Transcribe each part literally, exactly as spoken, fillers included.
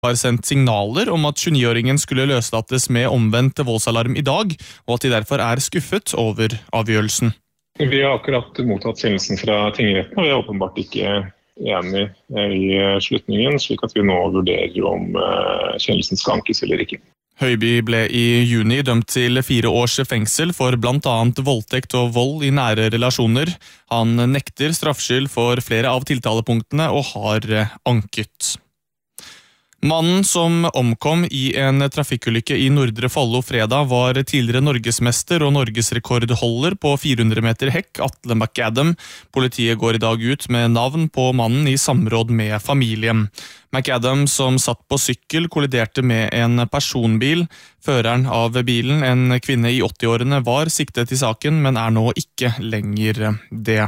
har sendt signaler om at tjueni-åringen skulle løslates med omvendt voldsalarm i dag, og at de derfor er skuffet over avgjørelsen. Vi har akkurat mottatt kjennelsen fra tingretten, og vi er åpenbart ikke enig i slutningen, slik at vi nå vurderer om kjennelsen skal ankes eller ikke. Høiby ble i juni dømt til fire års fengsel for blant annet voldtekt og vold i nære relasjoner. Han nekter straffskyld for flere av tiltalepunktene og har anket. Mannen som omkom i en trafikkulykke i Nordre Follo fredag var tidligere norgesmester og norgesrekordholder på fire hundre meter hekk, Atle McAdam. Politiet går i dag ut med navn på mannen i samråd med familien. McAdam, som satt på sykkel, kolliderte med en personbil. Føreren av bilen, en kvinne i åtti-årene, var siktet i saken, men er nå ikke lenger det.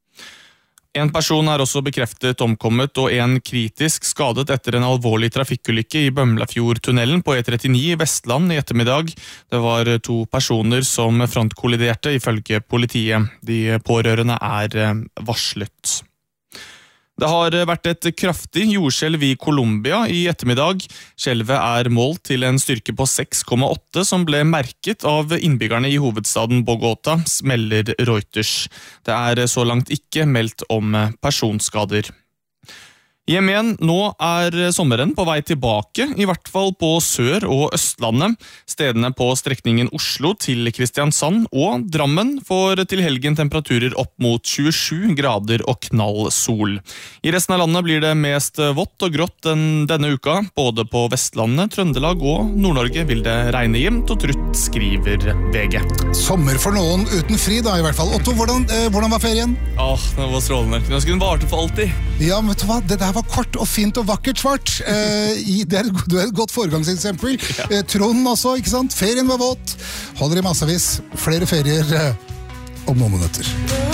En person er også bekreftet omkommet og en kritisk skadet etter en alvorlig trafikkulykke i Bømlafjordtunnelen på E trettini i Vestland i ettermiddag. Det var to personer som frontkolliderte ifølge politiet. De pårørende er varslet. Det har vært et kraftig jordskjelv i Colombia i ettermiddag. Skjelvet er målt til en styrke på seks komma åtte som ble merket av innbyggerne i hovedstaden Bogota, melder Reuters. Det er så langt ikke meldt om personskader. Hjem igjen, nå er sommeren på vei tilbake, i hvert fall på Sør- og Østlandet. Stedene på strekningen Oslo til Kristiansand og Drammen får til helgen temperaturer opp mot tjuesju grader og knall sol. I resten av landet blir det mest vått og grått den, denne uka. Både på Vestlandet, Trøndelag og Nord-Norge vil det regne jevnt og trutt, skriver V G. Sommer for noen uten fri da, i hvert fall. Otto, hvordan, eh, hvordan var ferien? Åh, det var strålende. Nå skulle den varte for alltid. Ja, men vet du hva? Det der var kort og fint og vakkert svart. Eh, i, det er, du er et godt foregangseksempel. Ja. Eh, Trond også, ikke sant? Ferien var våt. Holder i massevis. Flere ferier eh, om noen minutter.